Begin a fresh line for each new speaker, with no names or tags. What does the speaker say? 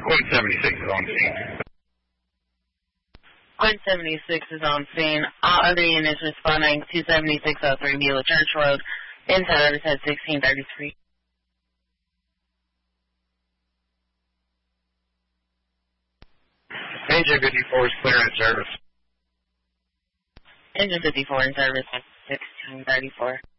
176 is on scene.
176 is on scene. All other units responding 27603 Beulah Church Road, inside of head 1633.
Engine 54 is clear in service.
Engine 54 in service at 1634.